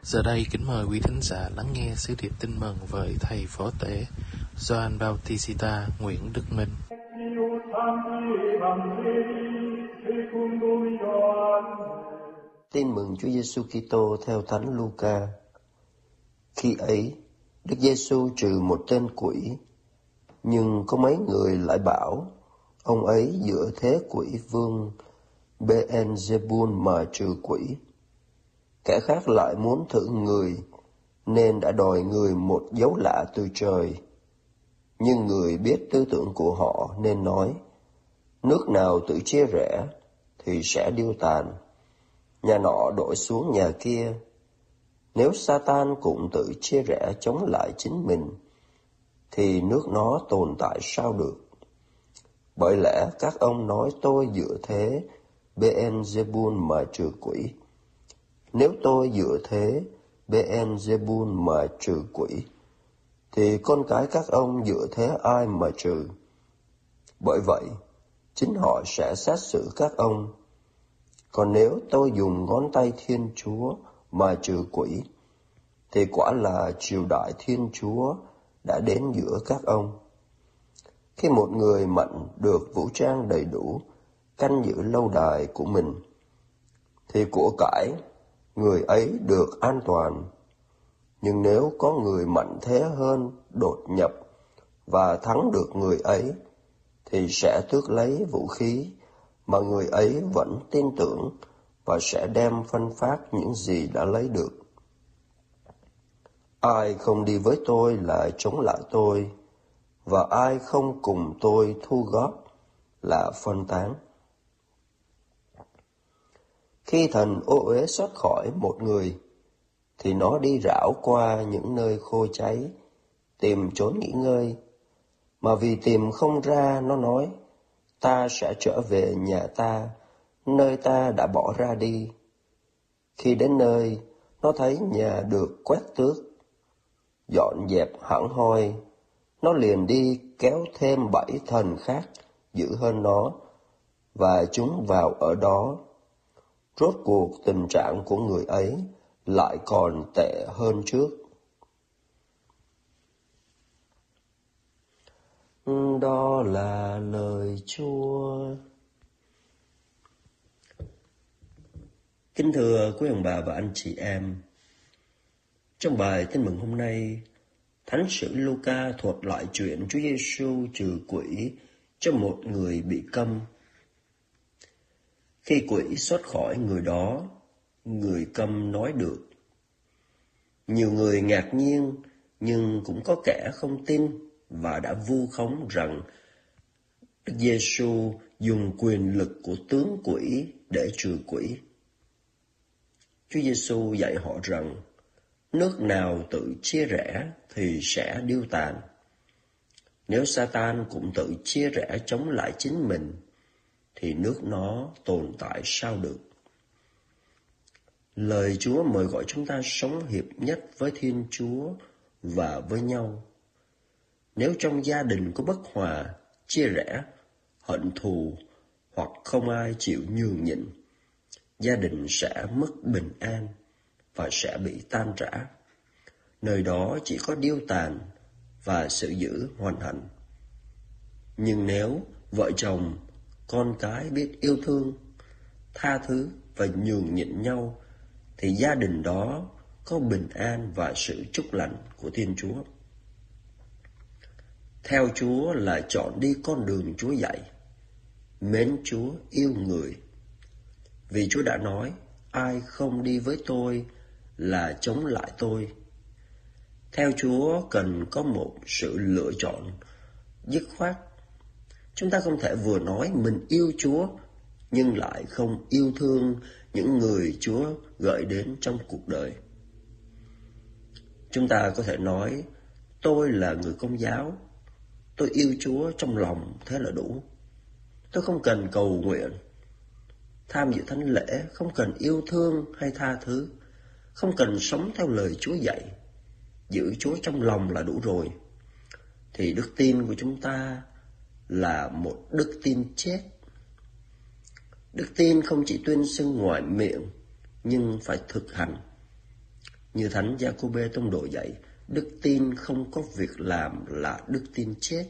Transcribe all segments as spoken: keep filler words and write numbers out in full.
Giờ đây kính mời quý thính giả lắng nghe sứ điệp tin mừng với thầy phó tể Gioan Bautista Nguyễn Đức Minh. Tin mừng Chúa Giêsu Kitô theo Thánh Luca. Khi ấy, Đức Giêsu trừ một tên quỷ, nhưng có mấy người lại bảo ông ấy dựa thế quỷ vương Beelzebul mà trừ quỷ. Kẻ khác lại muốn thử người, nên đã đòi người một dấu lạ từ trời. Nhưng người biết tư tưởng của họ nên nói, nước nào tự chia rẽ thì sẽ điêu tàn, nhà nọ đổ xuống nhà kia. Nếu Satan cũng tự chia rẽ chống lại chính mình, thì nước nó tồn tại sao được? Bởi lẽ các ông nói tôi dựa thế Beelzebul mà trừ quỷ. Nếu tôi dựa thế Beelzebul mà trừ quỷ, thì con cái các ông dựa thế ai mà trừ? Bởi vậy, chính họ sẽ xét xử các ông. Còn nếu tôi dùng ngón tay Thiên Chúa mà trừ quỷ, thì quả là triều đại Thiên Chúa đã đến giữa các ông. Khi một người mạnh được vũ trang đầy đủ, canh giữ lâu đài của mình, thì của cải người ấy được an toàn. Nhưng nếu có người mạnh thế hơn đột nhập và thắng được người ấy, thì sẽ tước lấy vũ khí mà người ấy vẫn tin tưởng và sẽ đem phân phát những gì đã lấy được. Ai không đi với tôi là chống lại tôi, và ai không cùng tôi thu góp là phân tán. Khi thần ô uế thoát khỏi một người, thì nó đi rảo qua những nơi khô cháy, tìm trốn nghỉ ngơi. Mà vì tìm không ra, nó nói, ta sẽ trở về nhà ta, nơi ta đã bỏ ra đi. Khi đến nơi, nó thấy nhà được quét tước, dọn dẹp hẳn hoi, nó liền đi kéo thêm bảy thần khác dữ hơn nó, và chúng vào ở đó. Rốt cuộc tình trạng của người ấy lại còn tệ hơn trước. Đó là lời Chúa. Kính thưa quý ông bà và anh chị em, trong bài tin mừng hôm nay, Thánh sử Luca thuật lại chuyện Chúa Giêsu trừ quỷ cho một người bị câm. Khi quỷ xuất khỏi người đó, người câm nói được. Nhiều người ngạc nhiên, nhưng cũng có kẻ không tin và đã vu khống rằng Đức Giêsu dùng quyền lực của tướng quỷ để trừ quỷ. Chúa Giêsu dạy họ rằng nước nào tự chia rẽ thì sẽ điêu tàn. Nếu Satan cũng tự chia rẽ chống lại chính mình, thì nước nó tồn tại sao được? Lời Chúa mời gọi chúng ta sống hiệp nhất với Thiên Chúa và với nhau. Nếu trong gia đình có bất hòa, chia rẽ, hận thù hoặc không ai chịu nhường nhịn, gia đình sẽ mất bình an và sẽ bị tan rã. Nơi đó chỉ có điêu tàn và sự dữ hoành hành. Nhưng nếu vợ chồng, con cái biết yêu thương, tha thứ và nhường nhịn nhau, thì gia đình đó có bình an và sự chúc lành của Thiên Chúa. Theo Chúa là chọn đi con đường Chúa dạy, mến Chúa, yêu người. Vì Chúa đã nói, ai không đi với tôi là chống lại tôi. Theo Chúa cần có một sự lựa chọn dứt khoát. Chúng ta không thể vừa nói mình yêu Chúa, nhưng lại không yêu thương những người Chúa gợi đến trong cuộc đời. Chúng ta có thể nói, tôi là người Công giáo, tôi yêu Chúa trong lòng, thế là đủ. Tôi không cần cầu nguyện, tham dự thánh lễ, không cần yêu thương hay tha thứ, không cần sống theo lời Chúa dạy, giữ Chúa trong lòng là đủ rồi. Thì đức tin của chúng ta là một đức tin chết. Đức tin không chỉ tuyên xưng ngoài miệng, nhưng phải thực hành. Như Thánh Gia-cô-bê tông đồ dạy, đức tin không có việc làm là đức tin chết.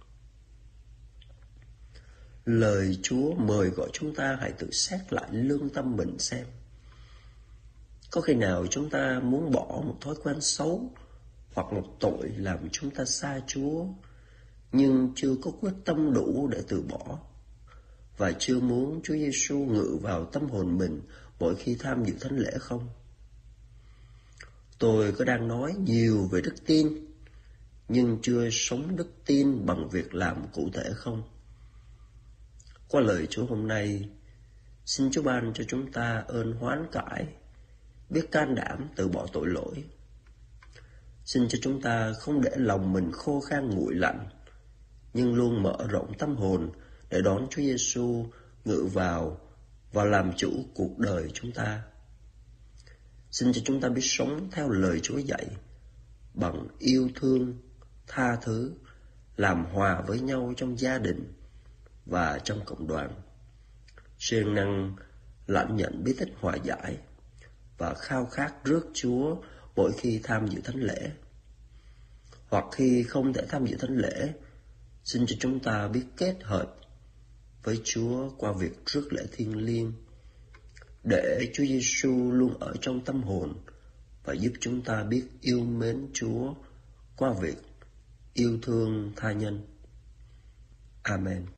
Lời Chúa mời gọi chúng ta hãy tự xét lại lương tâm mình xem. Có khi nào chúng ta muốn bỏ một thói quen xấu hoặc một tội làm chúng ta xa Chúa, nhưng chưa có quyết tâm đủ để từ bỏ, và chưa muốn Chúa Giêsu ngự vào tâm hồn mình mỗi khi tham dự thánh lễ không? Tôi có đang nói nhiều về đức tin, nhưng chưa sống đức tin bằng việc làm cụ thể không? Qua lời Chúa hôm nay, xin Chúa ban cho chúng ta ơn hoán cải, biết can đảm từ bỏ tội lỗi. Xin cho chúng ta không để lòng mình khô khan nguội lạnh, nhưng luôn mở rộng tâm hồn để đón Chúa Giêsu ngự vào và làm chủ cuộc đời chúng ta. Xin cho chúng ta biết sống theo lời Chúa dạy, bằng yêu thương, tha thứ, làm hòa với nhau trong gia đình và trong cộng đoàn, siêng năng lãnh nhận bí tích hòa giải và khao khát rước Chúa mỗi khi tham dự thánh lễ. Hoặc khi không thể tham dự thánh lễ, xin cho chúng ta biết kết hợp với Chúa qua việc rước lễ thiêng liêng, để Chúa Giêsu luôn ở trong tâm hồn và giúp chúng ta biết yêu mến Chúa qua việc yêu thương tha nhân. Amen.